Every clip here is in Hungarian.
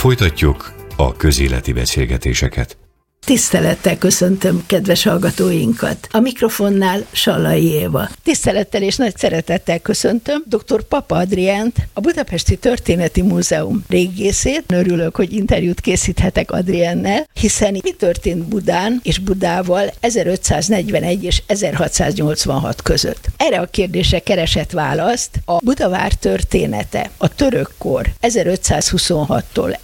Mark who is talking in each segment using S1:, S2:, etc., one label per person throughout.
S1: Folytatjuk a közéleti beszélgetéseket.
S2: Tisztelettel köszöntöm kedves hallgatóinkat. A mikrofonnál Sallai Éva. Tisztelettel és nagy szeretettel köszöntöm dr. Papa Adriánt, a Budapesti Történeti Múzeum régészét. Örülök, hogy interjút készíthetek Adriánnel, hiszen mi történt Budán és Budával 1541 és 1686 között. Erre a kérdésre keresett választ a Budavár története, a török kor 1526-tól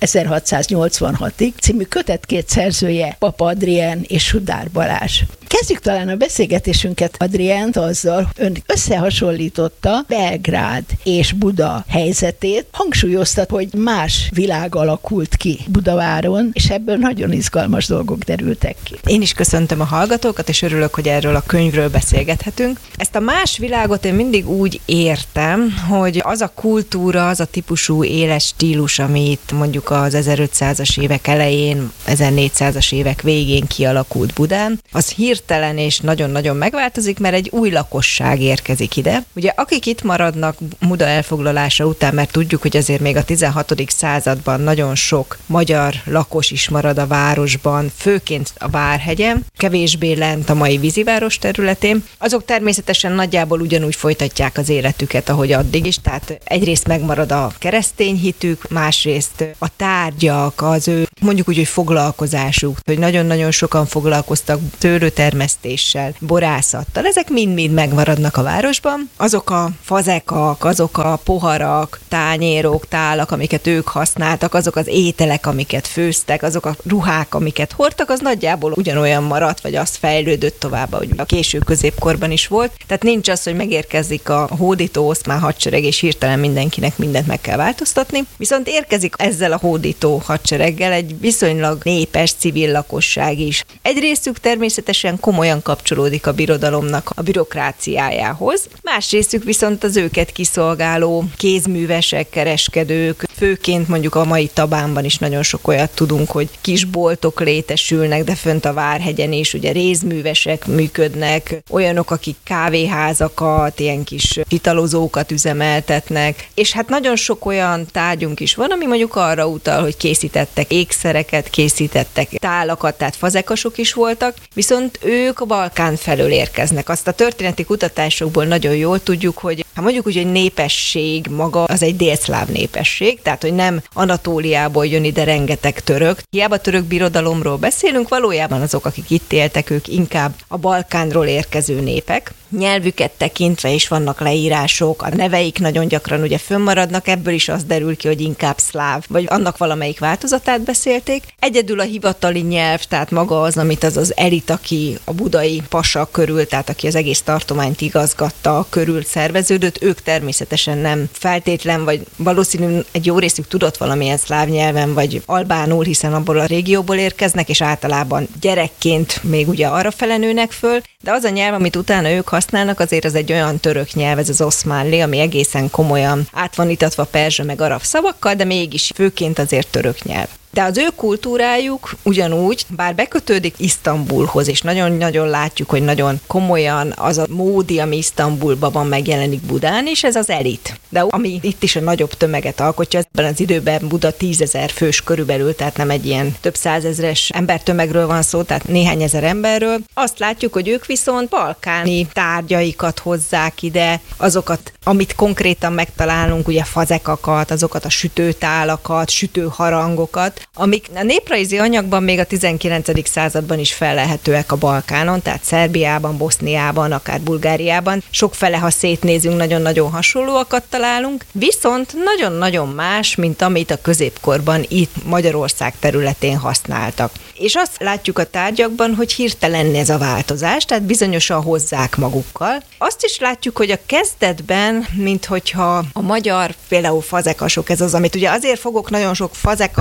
S2: 1686-ig című kötetkét szerzője Papa Adrián és Sudár Balázs. Kezdjük talán a beszélgetésünket Adriánt azzal, ön összehasonlította Belgrád és Buda helyzetét, hangsúlyozta, hogy más világ alakult ki Budaváron, és ebből nagyon izgalmas dolgok derültek ki.
S3: Én is köszöntöm a hallgatókat, és örülök, hogy erről a könyvről beszélgethetünk. Ezt a más világot én mindig úgy értem, hogy az a kultúra, az a típusú éles stílus, amit mondjuk az 1500-as évek elején, 1400-as évek végén kialakult Budán, az hirtelen és nagyon-nagyon megváltozik, mert egy új lakosság érkezik ide. Ugye akik itt maradnak Buda elfoglalása után, mert tudjuk, hogy azért még a 16. században nagyon sok magyar lakos is marad a városban, főként a Várhegyen, kevésbé lent a mai Víziváros területén, azok természetesen nagyjából ugyanúgy folytatják az életüket, ahogy addig is, tehát egyrészt megmarad a keresztény hitük, másrészt a tárgyak, az ő mondjuk úgy, hogy foglalkozásuk, hogy nagyon-nagyon sokan foglalkoztak szőlőtermesztéssel, borászattal. Ezek mind-mind megmaradnak a városban. Azok a fazekak, azok a poharak, tányérok, tálak, amiket ők használtak, azok az ételek, amiket főztek, azok a ruhák, amiket hordtak, az nagyjából ugyanolyan maradt, vagy azt fejlődött tovább, hogy a késő középkorban is volt. Tehát nincs az, hogy megérkezik a hódító oszmán hadsereg, és hirtelen mindenkinek mindent meg kell változtatni. Viszont érkezik ezzel a hódító hadsereggel egy viszonylag népes civil lakosság is. Egy részük természetesen komolyan kapcsolódik a birodalomnak a bürokráciájához, más részük viszont az őket kiszolgáló kézművesek, kereskedők, főként mondjuk a mai Tabánban is nagyon sok olyat tudunk, hogy kisboltok létesülnek, de fönt a Várhegyen is ugye rézművesek működnek, olyanok, akik kávéházakat, ilyen kis italozókat üzemeltetnek, és hát nagyon sok olyan tárgyunk is van, ami mondjuk arra utal, hogy készítettek ékszereket, készítettek tálakat, tehát fazekasok is voltak, viszont ők a Balkán felől érkeznek. Azt a történeti kutatásokból nagyon jól tudjuk, hogy mondjuk úgy, hogy népesség maga az egy délszláv népesség, tehát hogy nem Anatóliából jön ide rengeteg török. Hiába török birodalomról beszélünk, valójában azok, akik itt éltek, ők inkább a Balkánról érkező népek. Nyelvüket tekintve is vannak leírások, a neveik nagyon gyakran ugye fönnmaradnak, ebből is az derül ki, hogy inkább szláv, vagy annak valamelyik változatát beszélték. Egyedül a hivatali nyelv, tehát maga az, amit az elit, aki a budai pasa körül, tehát aki az egész tartományt igazgatta, körül szerveződött, ők természetesen nem feltétlen, vagy valószínűleg egy jó részük tudott valamilyen szláv nyelven, vagy albánul, hiszen abból a régióból érkeznek, és általában gyerekként még ugye arra fele nőnek föl, de az a nyelv, amit utána ők használnak, azért az egy olyan török nyelv, ez az oszmánli, ami egészen komolyan át van itatva perzsa meg arab szavakkal, de mégis főként azért török nyelv. De az ő kultúrájuk ugyanúgy, bár bekötődik Isztambulhoz, és nagyon-nagyon látjuk, hogy nagyon komolyan az a módi, ami Isztambulban van, megjelenik Budán, és ez az elit. De ami itt is a nagyobb tömeget alkotja, ebben az időben Buda 10 000 fős körülbelül, tehát nem egy ilyen több százezres embertömegről van szó, tehát néhány ezer emberről. Azt látjuk, hogy ők viszont balkáni tárgyaikat hozzák ide, azokat, amit konkrétan megtalálunk, ugye fazekakat, azokat a sütőtálakat, sütőharangokat, amik a néprajzi anyagban még a 19. században is fellelhetőek a Balkánon, tehát Szerbiában, Boszniában, akár Bulgáriában. Sokfele, ha szétnézünk, nagyon-nagyon hasonlóakat találunk, viszont nagyon-nagyon más, mint amit a középkorban itt Magyarország területén használtak. És azt látjuk a tárgyakban, hogy hirtelen ez a változás, tehát bizonyosan hozzák magukkal. Azt is látjuk, hogy a kezdetben, minthogyha a magyar például fazekasok, ez az, amit ugye azért fogok nagyon sok fazekast, meg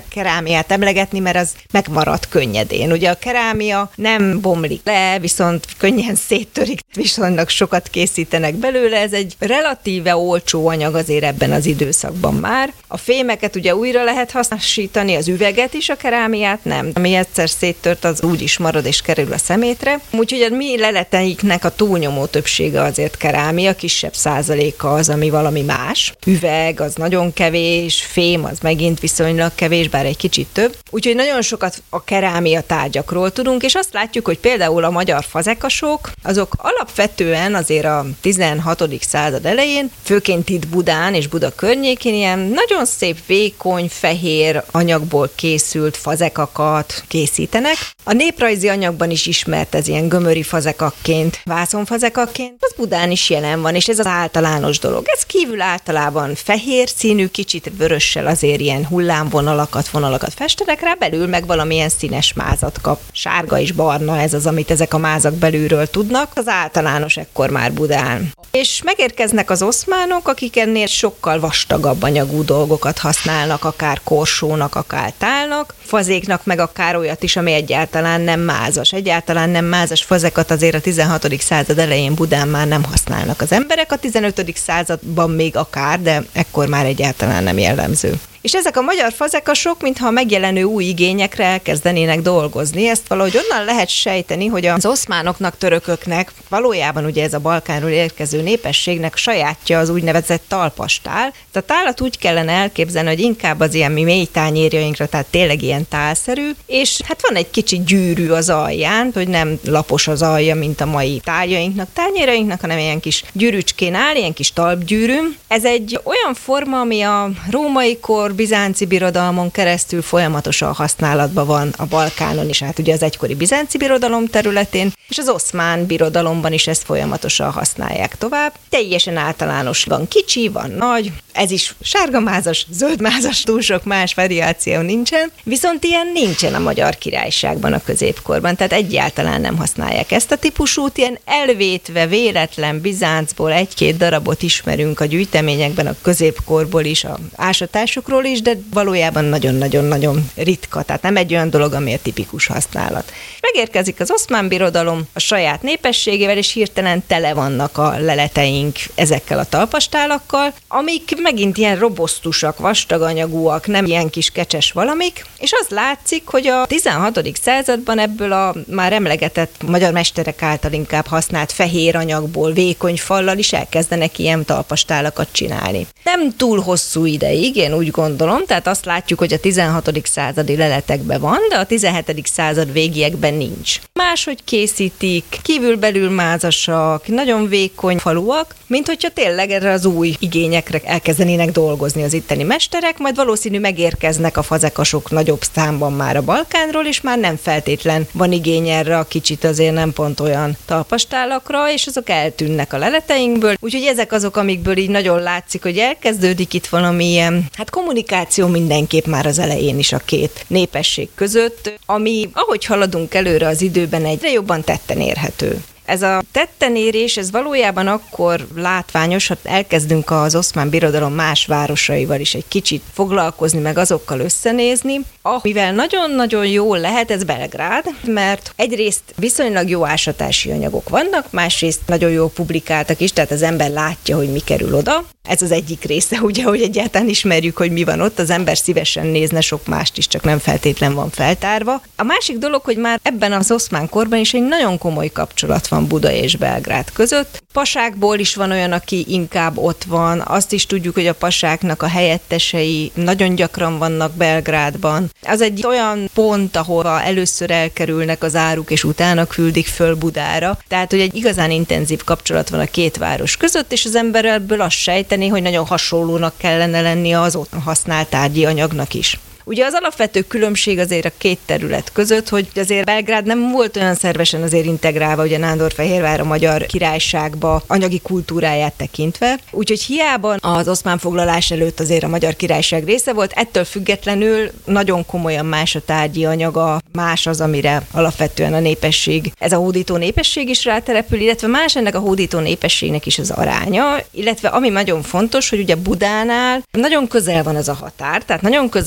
S3: kerámiát emlegetni, mert az megmarad könnyedén. Ugye a kerámia nem bomlik le, viszont könnyen széttörik, viszonylag sokat készítenek belőle. Ez egy relatíve olcsó anyag azért ebben az időszakban már. A fémeket ugye újra lehet hasznosítani, az üveget is, a kerámiát nem. Ami egyszer széttört, az úgy is marad és kerül a szemétre. Úgyhogy a mi leleteiknek a túlnyomó többsége azért kerámia, kisebb százaléka az, ami valami más. Üveg az nagyon kevés, fém az megint viszonylag kevés, bár egy kicsit több. Úgyhogy nagyon sokat a kerámia tárgyakról tudunk, és azt látjuk, hogy például a magyar fazekasok, azok alapvetően azért a 16. század elején, főként itt Budán és Buda környékén ilyen nagyon szép, vékony, fehér anyagból készült fazekakat készítenek. A néprajzi anyagban is ismert ez ilyen gömöri fazekakként, vászonfazekakként, az Budán is jelen van, és ez az általános dolog. Ez kívül általában fehér színű, kicsit vörössel azért ilyen hullámvonalakat festenek rá, belül meg valamilyen színes mázat kap. Sárga és barna, ez az, amit ezek a mázak belülről tudnak, az általános ekkor már Budán. És megérkeznek az oszmánok, akik ennél sokkal vastagabb anyagú dolgokat használnak, akár korsónak, akár tálnak, fazéknak meg akár olyat is, ami egyáltalán nem mázas. Egyáltalán nem mázas fazekat azért a 16. század elején Budán már nem használnak az emberek, a 15. században még akár, de ekkor már egyáltalán nem jellemző. És ezek a magyar fazekasok, mintha a megjelenő új igényekre elkezdenének dolgozni. Ezt valahogy onnan lehet sejteni, hogy az oszmánoknak, törököknek, valójában ugye ez a Balkánról érkező népességnek sajátja az úgynevezett talpastál. A tálat úgy kellene elképzelni, hogy inkább az ilyen mi mély tányérjainkra, tehát tényleg ilyen tálszerű, és hát van egy kicsi gyűrű az alján, hogy nem lapos az alja, mint a mai tányérainknak, hanem ilyen kis gyűrűcskén áll, ilyen kis talpgyűrű. Ez egy olyan forma, ami a római kor, bizánci birodalmon keresztül folyamatosan használatban van a Balkánon is, hát ugye az egykori bizánci birodalom területén, és az oszmán birodalomban is ezt folyamatosan használják tovább. Teljesen általános, van kicsi, van nagy, ez is sárgamázas, zöldmázas, túl sok más variáció nincsen, viszont ilyen nincsen a Magyar Királyságban a középkorban, tehát egyáltalán nem használják ezt a típusút, ilyen elvétve, véletlen Bizáncból egy-két darabot ismerünk a gyűjteményekben, a középkorból is, a ásatásokról is, de valójában nagyon-nagyon-nagyon ritka, tehát nem egy olyan dolog, ami a tipikus használat. Megérkezik az Oszmán Birodalom a saját népességével, és hirtelen tele vannak a leleteink ezekkel a talpastálakkal, amik megint ilyen robosztusak, vastaganyagúak, nem ilyen kis kecses valamik, és az látszik, hogy a 16. században ebből a már emlegetett magyar mesterek által inkább használt fehér anyagból, vékony fallal is elkezdenek ilyen talpastálakat csinálni. Nem túl hosszú ideig, én úgy gondolom, tehát azt látjuk, hogy a 16. századi leletekben van, de a 17. század végiekben nincs. Máshogy készítik, kívülbelül mázasak, nagyon vékony faluak, mint hogyha tényleg erre az új igényekre elkezdenének dolgozni az itteni mesterek, majd valószínű megérkeznek a fazekasok nagyobb számban már a Balkánról, és már nem feltétlen van igény erre a kicsit azért nem pont olyan talpastálakra, és azok eltűnnek a leleteinkből. Úgyhogy ezek azok, amikből így nagyon látszik, hogy elkezdődik itt valamilyen, hát kommunikáció mindenképp már az elején is a két népesség között, ami ahogy haladunk előre az időben egyre jobban tetten érhető. Ez a tettenérés, ez valójában akkor látványos, ha elkezdünk az Oszmán Birodalom más városaival is egy kicsit foglalkozni, meg azokkal összenézni. Mivel nagyon-nagyon jól lehet, ez Belgrád, mert egyrészt viszonylag jó ásatási anyagok vannak, másrészt nagyon jól publikáltak is, tehát az ember látja, hogy mi kerül oda. Ez az egyik része, ugye, hogy egyáltalán ismerjük, hogy mi van ott, az ember szívesen nézne sok mást is, csak nem feltétlen van feltárva. A másik dolog, hogy már ebben az oszmán korban is egy nagyon komoly kapcsolat van Buda és Belgrád között. Pasákból is van olyan, aki inkább ott van, azt is tudjuk, hogy a pasáknak a helyettesei nagyon gyakran vannak Belgrádban. Az egy olyan pont, ahol először elkerülnek az áruk, és utána küldik föl Budára. Tehát, hogy egy igazán intenzív kapcsolat van a két város között, és az ember ebből azt sejteni, hogy nagyon hasonlónak kellene lennie az ott használt tárgyi anyagnak is. Ugye az alapvető különbség azért a két terület között, hogy azért Belgrád nem volt olyan szervesen azért integrálva, ugye Nándorfehérvár a Magyar Királyságba anyagi kultúráját tekintve, úgyhogy hiába az oszmán foglalás előtt azért a Magyar Királyság része volt, ettől függetlenül nagyon komolyan más a tárgyi anyaga, más az, amire alapvetően a népesség, ez a hódító népesség is rátelepül, illetve más ennek a hódító népességnek is az aránya, illetve ami nagyon fontos, hogy ugye Budánál nagyon közel van ez a határ, tehát nagyon közel vannak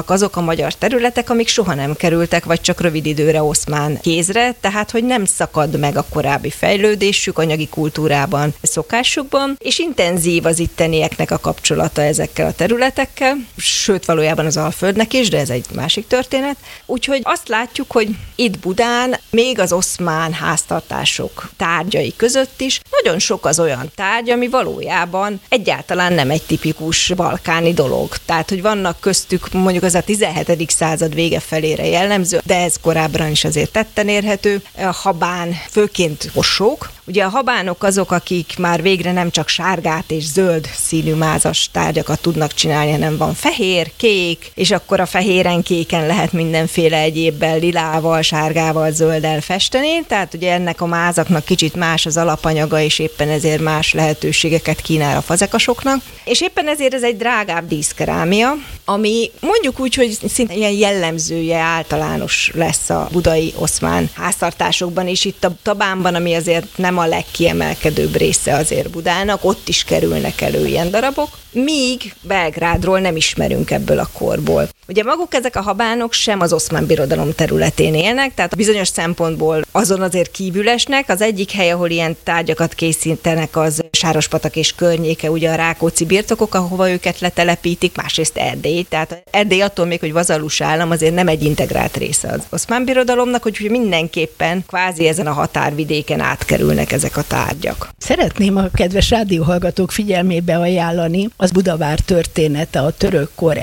S3: vannak azok a magyar területek, amik soha nem kerültek, vagy csak rövid időre oszmán kézre, tehát hogy nem szakad meg a korábbi fejlődésük anyagi kultúrában, szokásukban, és intenzív az ittenieknek a kapcsolata ezekkel a területekkel, sőt valójában az Alföldnek is, de ez egy másik történet. Úgyhogy azt látjuk, hogy itt Budán még az oszmán háztartások tárgyai között is nagyon sok az olyan tárgy, ami valójában egyáltalán nem egy tipikus balkáni dolog. Tehát, hogy vannak köztük mondjuk az a 17. század vége felére jellemző, de ez korábban is azért tetten érhető. A habán, főként osók. Ugye a habánok azok, akik már végre nem csak sárgát és zöld színű mázas tárgyakat tudnak csinálni, hanem van fehér, kék, és akkor a fehéren, kéken lehet mindenféle egyébben lilával, sárgával, zölddel festeni. Tehát ugye ennek a mázaknak kicsit más az alapanyaga, és éppen ezért más lehetőségeket kínál a fazekasoknak. És éppen ezért ez egy drágább díszkerámia, ami mondjuk úgy, hogy szinte ilyen jellemzője általános lesz a budai oszmán háztartásokban, és itt a Tabánban, ami azért nem a legkiemelkedőbb része azért Budának, ott is kerülnek elő ilyen darabok, míg Belgrádról nem ismerünk ebből a korból. Ugye maguk ezek a habánok sem az Oszmán Birodalom területén élnek, tehát a bizonyos szempontból azon azért kívül esnek. Az egyik hely, ahol ilyen tárgyakat készítenek, az Sárospatak és környéke, ugye a Rákóczi birtokok, ahova őket letelepítik, másrészt Erdély. Tehát Erdély attól még, hogy vazallus állam, azért nem egy integrált része az Oszmán Birodalomnak, úgyhogy mindenképpen kvázi ezen a határvidéken átkerülnek ezek a tárgyak.
S2: Szeretném a kedves rádióhallgatók figyelmébe ajánlani az Budavár története, a török kor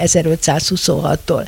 S2: 1526-tól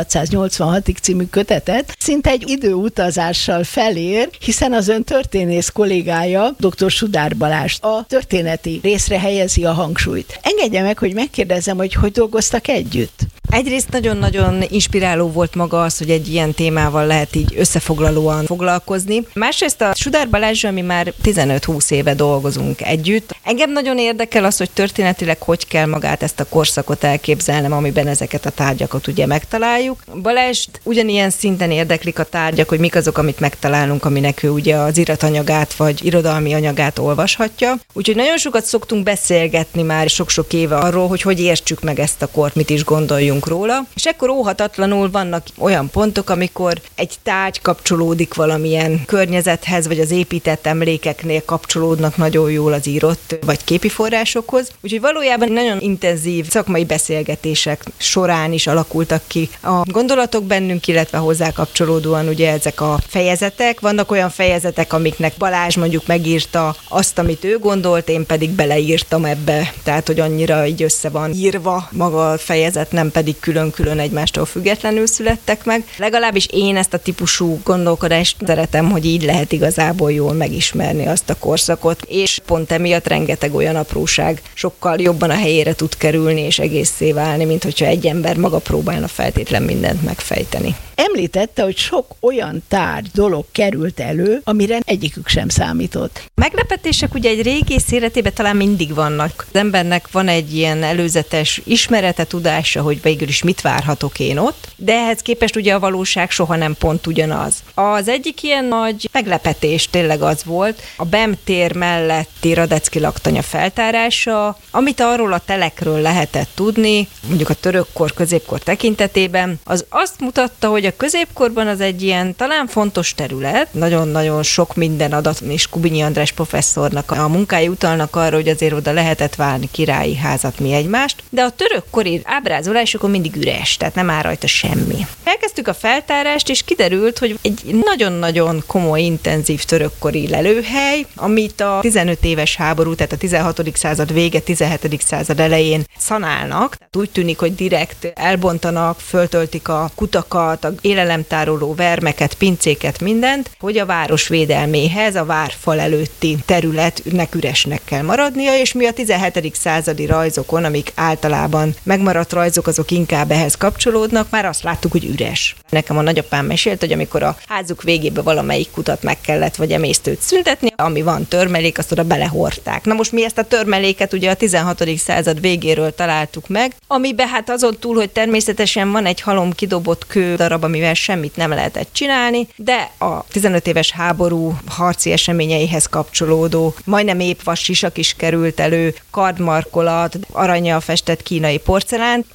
S2: 1686-ig című kötetet. Szinte egy időutazással felér, hiszen az ön történész kollégája, dr. Sudár Balázs a történeti részre helyezi a hangsúlyt. Engedje meg, hogy megkérdezzem, hogy dolgoztak együtt.
S3: Egyrészt nagyon-nagyon inspiráló volt maga az, hogy egy ilyen témával lehet így összefoglalóan foglalkozni. Másrészt a Sudár Balázs, mi már 15-20 éve dolgozunk együtt. Engem nagyon érdekel az, hogy történetileg hogy kell magát ezt a korszakot elképzelnem, amiben ezeket a tárgyakat ugye megtaláljuk. Balázs ugyanilyen szinten érdeklik a tárgyak, hogy mik azok, amit megtalálunk, aminek ő ugye az iratanyagát vagy irodalmi anyagát olvashatja. Úgyhogy nagyon sokat szoktunk beszélgetni már sok-sok éve arról, hogy értsük meg ezt a kort, mit is gondoljunk róla, és ekkor óhatatlanul vannak olyan pontok, amikor egy tárgy kapcsolódik valamilyen környezethez, vagy az épített emlékeknél kapcsolódnak nagyon jól az írott vagy képi forrásokhoz. Úgyhogy valójában nagyon intenzív szakmai beszélgetések során is alakultak ki a gondolatok bennünk, illetve hozzá kapcsolódóan ugye ezek a fejezetek. Vannak olyan fejezetek, amiknek Balázs mondjuk megírta azt, amit ő gondolt, én pedig beleírtam ebbe, tehát hogy annyira így össze van írva maga a fejezet, nem pedig külön-külön egymástól függetlenül születtek meg. Legalábbis én ezt a típusú gondolkodást szeretem, hogy így lehet igazából jól megismerni azt a korszakot, és pont emiatt rengeteg olyan apróság sokkal jobban a helyére tud kerülni és egészé válni, mint hogyha egy ember maga próbálna feltétlen mindent megfejteni.
S2: Említette, hogy sok olyan tárgy, dolog került elő, amire egyikük sem számított.
S3: Meglepetések ugye egy régész életében talán mindig vannak. Az embernek van egy ilyen előzetes ismerete, tudása, hogy végül is mit várhatok én ott, de ehhez képest ugye a valóság soha nem pont ugyanaz. Az egyik ilyen nagy meglepetés tényleg az volt, a BEM tér melletti Radecki laktanya feltárása, amit arról a telekről lehetett tudni, mondjuk a törökkor, középkor tekintetében, az azt mutatta, hogy a középkorban az egy ilyen talán fontos terület, nagyon-nagyon sok minden adat, és Kubinyi András professzornak a munkái utalnak arra, hogy azért oda lehetett várni királyi házat, mi egymást, de a törökkori ábrázolásokon mindig üres, tehát nem áll rajta semmi. Elkezdtük a feltárást, és kiderült, hogy egy nagyon-nagyon komoly, intenzív törökkori lelőhely, amit a 15 éves háború, tehát a 16. század vége, 17. század elején szanálnak. Tehát úgy tűnik, hogy direkt elbontanak, föltöltik a kutakat, a élelemtároló vermeket, pincéket, mindent, hogy a város védelméhez a várfal előtti területnek üresnek kell maradnia, és mi a 17. századi rajzokon, amik általában megmaradt rajzok, azok inkább ehhez kapcsolódnak, már azt láttuk, hogy üres. Nekem a nagyapám mesélt, hogy amikor a házuk végébe valamelyik kutat meg kellett, vagy emésztőt szüntetni, ami van törmelék, azt oda belehordták. Na most mi ezt a törmeléket ugye a 16. század végéről találtuk meg, amiben hát azon túl, hogy természetesen van egy halom kidobott kő darab, amivel semmit nem lehetett csinálni, de a 15 éves háború harci eseményeihez kapcsolódó, majdnem épp vassisak is került elő, kardmarkolat, arannyal festett kínai porcelán, Anatólia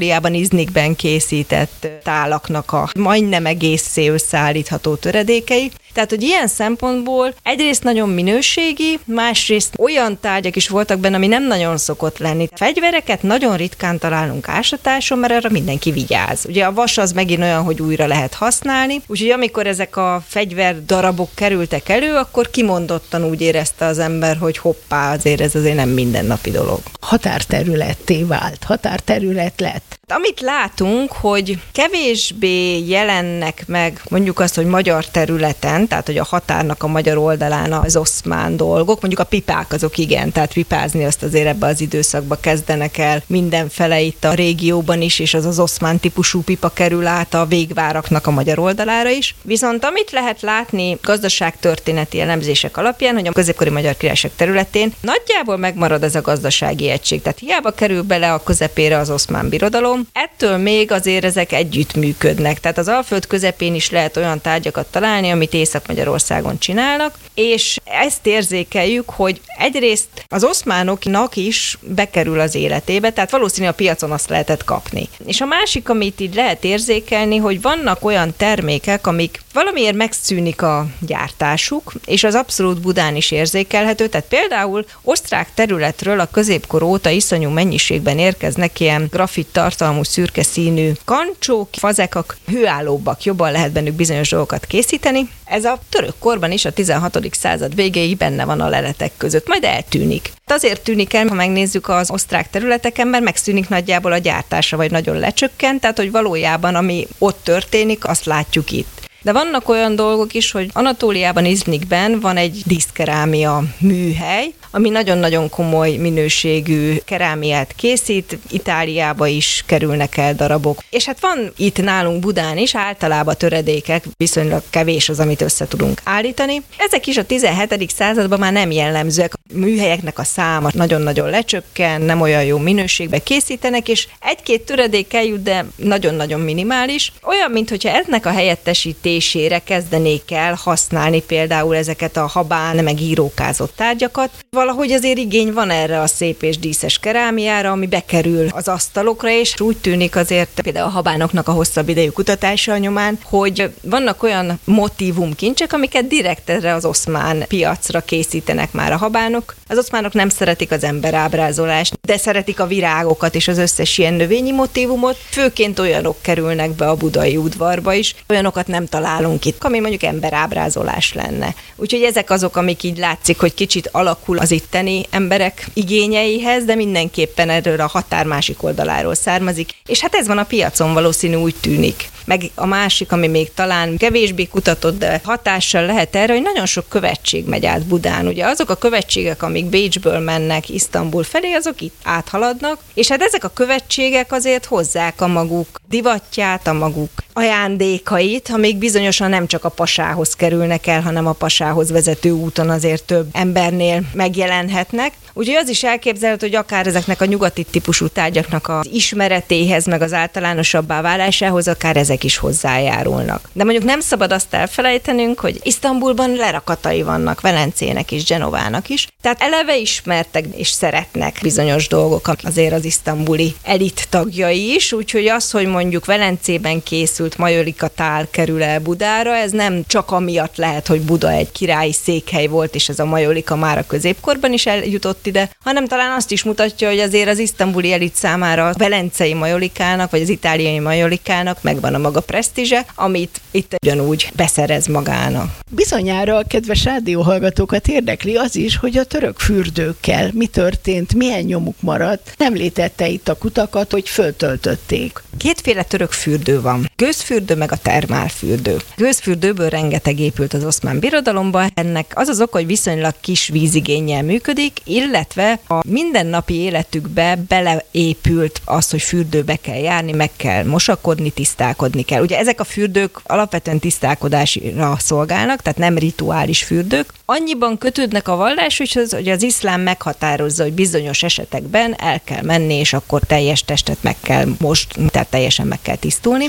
S3: Anatóliában, Iznikben készített tálaknak a majdnem egészé összeállítható töredékei. Tehát, hogy ilyen szempontból egyrészt nagyon minőségi, másrészt olyan tárgyak is voltak benne, ami nem nagyon szokott lenni. Fegyvereket nagyon ritkán találunk ásatáson, mert arra mindenki vigyáz. Ugye a vas az megint olyan, hogy újra lehet használni, úgyhogy amikor ezek a fegyverdarabok kerültek elő, akkor kimondottan úgy érezte az ember, hogy hoppá, azért ez azért nem mindennapi dolog.
S2: Határterületté vált, határterület lett.
S3: Amit látunk, hogy kevésbé jelennek meg mondjuk azt, hogy magyar területen, tehát hogy a határnak a magyar oldalán az oszmán dolgok, mondjuk a pipák azok igen, tehát pipázni azt azért ebbe az időszakba kezdenek el mindenfele itt a régióban is, és az oszmán típusú pipa kerül át a végváraknak a magyar oldalára is. Viszont amit lehet látni gazdaságtörténeti elemzések alapján, hogy a középkori Magyar Királyság területén nagyjából megmarad ez a gazdasági egység, tehát hiába kerül bele a közepére az Oszmán Birodalom, ettől még azért ezek együtt működnek. Tehát az Alföld közepén is lehet olyan tárgyakat találni, amit Észak-Magyarországon csinálnak, és ezt érzékeljük, hogy egyrészt az oszmánoknak is bekerül az életébe, tehát valószínű a piacon azt lehetett kapni. És a másik, amit így lehet érzékelni, hogy vannak olyan termékek, amik valamiért megszűnik a gyártásuk, és az abszolút Budán is érzékelhető, tehát például osztrák területről a középkor óta iszonyú mennyiségben érkeznek ilyen grafit tartalmú szürke színű kancsók, fazekak, hőállóbbak, jobban lehet bennük bizonyos dolgokat készíteni. Ez a török korban is a 16. század végéig benne van a leletek között, majd eltűnik. Azért tűnik el, ha megnézzük az osztrák területeken, mert megszűnik nagyjából a gyártása, vagy nagyon lecsökkent, tehát hogy valójában ami ott történik, azt látjuk itt. De vannak olyan dolgok is, hogy Anatóliában, Iznikben van egy díszkerámia műhely, ami nagyon-nagyon komoly minőségű kerámiát készít, Itáliába is kerülnek el darabok. És hát van itt nálunk Budán is általában töredékek, viszonylag kevés az, amit össze tudunk állítani. Ezek is a 17. században már nem jellemzőek. A műhelyeknek a száma nagyon-nagyon lecsökken, nem olyan jó minőségben készítenek, és egy-két töredék eljut, de nagyon-nagyon minimális. Olyan, mintha ennek a helyettesítésére kezdenék el használni például ezeket a habán, meg írókázott tárgyakat. Valahogy azért igény van erre a szép és díszes kerámiára, ami bekerül az asztalokra, és úgy tűnik azért például a habánoknak a hosszabb idejű kutatása nyomán, hogy vannak olyan motívumkincsek, amiket direkt erre az oszmán piacra készítenek már a habánok. Az oszmánok nem szeretik az emberábrázolást, de szeretik a virágokat és az összes ilyen növényi motívumot. Főként olyanok kerülnek be a budai udvarba is, olyanokat nem találunk itt, ami mondjuk emberábrázolás lenne. Úgyhogy ezek azok, amik így látszik, hogy kicsit alakul az itteni emberek igényeihez, de mindenképpen erről a határ másik oldaláról származik. És hát ez van a piacon, valószínű úgy tűnik. Meg a másik, ami még talán kevésbé kutatott, de hatással lehet erre, hogy nagyon sok követség megy át Budán. Ugye azok a követségek, amik Bécsből mennek Isztambul felé, azok itt áthaladnak, és hát ezek a követségek azért hozzák a maguk divatját, a maguk ajándékait, amik bizonyosan nem csak a pasához kerülnek el, hanem a pasához vezető úton azért több embernél megjelenhetnek. Úgyhogy az is elképzelhető, hogy akár ezeknek a nyugati típusú tárgyaknak az ismeretéhez, meg az általánosabbá válásához akár ezek is hozzájárulnak. De mondjuk nem szabad azt elfelejtenünk, hogy Isztambulban lerakatai vannak, Velencének is, Genovának is. Tehát eleve ismertek és szeretnek bizonyos dolgok azért az isztambuli elit tagjai is, úgyhogy az, hogy mondjuk Velencében készült majolika tál kerül el Budára, ez nem csak amiatt lehet, hogy Buda egy királyi székhely volt, és ez a majolika már a középkorban is eljutott ide, hanem talán azt is mutatja, hogy azért az isztambuli elit számára a velencei majolikának, vagy az itáliai majolikának megvan a maga presztízse, amit itt ugyanúgy beszerez magának.
S2: Bizonyára a kedves rádióhallgatókat érdekli az is, hogy a török fürdőkkel mi történt, milyen nyomuk maradt. Nem létette itt a kutakat, hogy föltöltötték.
S3: Kétféle török fürdő van. Gőzfürdő meg a termálfürdő. Gőzfürdőből rengeteg épült az Oszmán Birodalomban. Ennek az az oka, hogy viszonylag kis vízigénnyel működik, illetve a mindennapi életükbe beleépült az, hogy fürdőbe kell járni, meg kell mosakodni, tisztálkodni kell. Ugye ezek a fürdők alapvetően tisztálkodásra szolgálnak, tehát nem rituális fürdők. Annyiban kötődnek a valláshoz, hogy az iszlám meghatározza, hogy bizonyos esetekben el kell menni, és akkor teljes testet meg kell mosni, tehát teljesen meg kell tisztulni. Tehát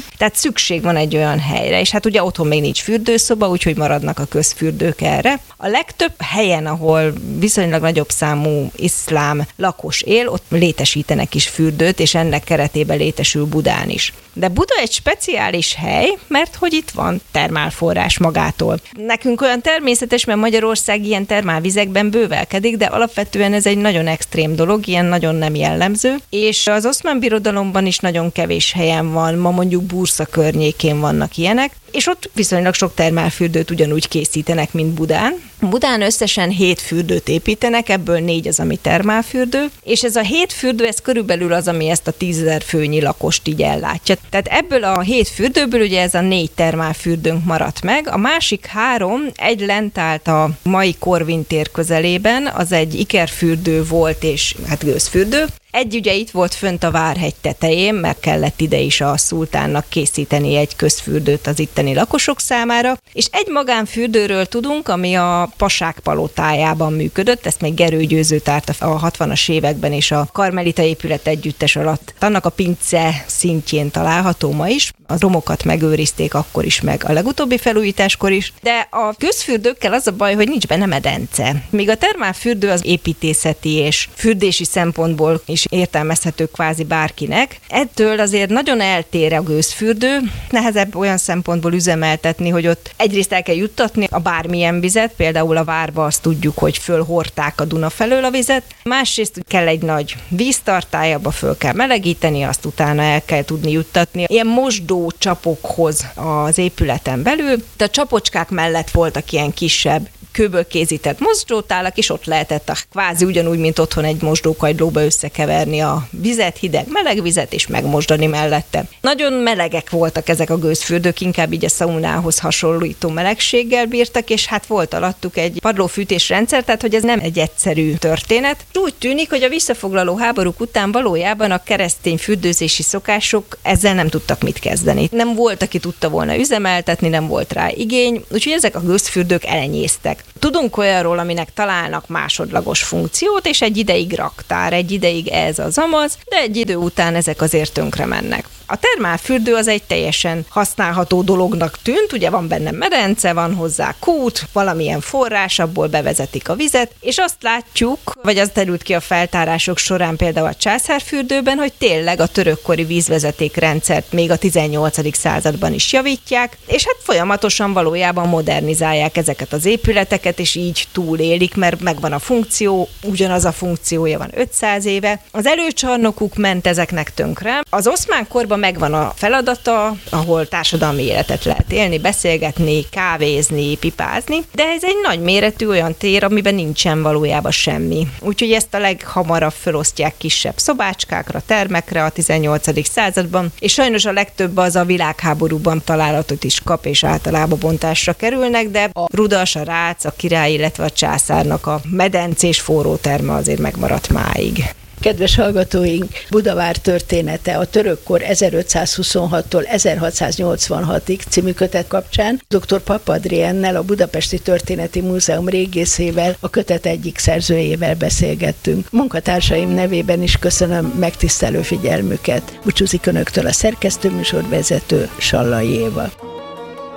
S3: szükség van egy olyan helyre, és hát ugye otthon még nincs fürdőszoba, úgyhogy maradnak a közfürdők erre. A legtöbb helyen, ahol viszonylag nagyobb számú iszlám lakos él, ott létesítenek is fürdőt, és ennek keretében létesül Budán is. De Buda egy speciális hely, mert hogy itt van termálforrás magától. Nekünk olyan természetes, mert Magyarország ilyen termálvizekben bővelkedik, de alapvetően ez egy nagyon extrém dolog, ilyen nagyon nem jellemző, és az Oszmán Birodalomban is nagyon kevés helyen van, ma mondjuk Bursa környékén vannak ilyenek, és ott viszonylag sok termálfürdőt ugyanúgy készítenek, mint Budán. Budán összesen 7 fürdőt építenek, ebből 4 az, ami termálfürdő, és ez a 7 fürdő, ez körülbelül az, ami ezt a 10 000 főnyi lakost így ellátja. Tehát ebből a 7 fürdőből ugye ez a 4 termálfürdőnk maradt meg, a másik 3, egy lent állt a mai Korvin tér közelében, az egy ikerfürdő volt, és hát gőzfürdő. Egy ugye itt volt fönt a Várhegy tetején, mert kellett ide is a szultánnak készíteni egy közfürdőt az itteni lakosok számára, és egy magánfürdőről tudunk, ami a Pasák palotájában működött, ezt még Gerő Győző tárta a 60-as években és a Karmelita épület együttes alatt. Annak a pince szintjén található ma is, a romokat megőrizték akkor is, meg a legutóbbi felújításkor is, de a közfürdőkkel az a baj, hogy nincs benne medence. Míg a termálfürdő az építészeti és fürdési szempontból is értelmezhető kvázi bárkinek. Ettől azért nagyon eltér a gőzfürdő, nehezebb olyan szempontból üzemeltetni, hogy ott egyrészt el kell juttatni a bármilyen vizet, például a Várba azt tudjuk, hogy fölhordták a Duna felől a vizet, másrészt kell egy nagy víztartály, abba föl kell melegíteni, azt utána el kell tudni juttatni ilyen mosdó csapokhoz az épületen belül, de a csapocskák mellett voltak ilyen kisebb kőből készített mosdótálak, és ott lehetett a kvázi ugyanúgy, mint otthon egy mosdókagylóba összekeverni a vizet, hideg, meleg vizet, és megmosdani mellette. Nagyon melegek voltak ezek a gőzfürdők, inkább így a szaunához hasonlító melegséggel bírtak, és hát volt alattuk egy padlófűtés rendszer, tehát hogy ez nem egy egyszerű történet. Úgy tűnik, hogy a visszafoglaló háborúk után valójában a keresztény fürdőzési szokások ezzel nem tudtak mit kezdeni. Nem volt, aki tudta volna üzemeltetni, nem volt rá igény, úgyhogy ezek a gőzfürdők elenyésztek. Tudunk olyanról, aminek találnak másodlagos funkciót, és egy ideig raktár, egy ideig ez az amaz, de egy idő után ezek azért tönkre mennek. A termálfürdő az egy teljesen használható dolognak tűnt, ugye van benne medence, van hozzá kút, valamilyen forrás, abból bevezetik a vizet, és azt látjuk, vagy az derült ki a feltárások során például a császárfürdőben, hogy tényleg a törökkori vízvezetékrendszert még a 18. században is javítják, és hát folyamatosan valójában modernizálják ezeket az épületeket, és így túlélik, mert megvan a funkció, ugyanaz a funkciója van 500 éve. Az előcsarnokuk ment ezeknek tönkre. Az oszmán korban megvan a feladata, ahol társadalmi életet lehet élni, beszélgetni, kávézni, pipázni, de ez egy nagy méretű olyan tér, amiben nincsen valójában semmi. Úgyhogy ezt a leghamarabb felosztják kisebb szobácskákra, termekre a 18. században, és sajnos a legtöbb az a világháborúban találatot is kap, és általában bontásra kerülnek, de a rudas, a rác, a király, illetve a császárnak a medencés forró terme azért megmaradt máig.
S2: Kedves hallgatóink, Budavár története a törökkor 1526-tól 1686-ig című kötet kapcsán dr. Papa Adriennel, a Budapesti Történeti Múzeum régészével, a kötet egyik szerzőjével beszélgettünk. Munkatársaim nevében is köszönöm megtisztelő figyelmüket. Búcsúzik önöktől a szerkesztőműsorvezető, Sallai Éva.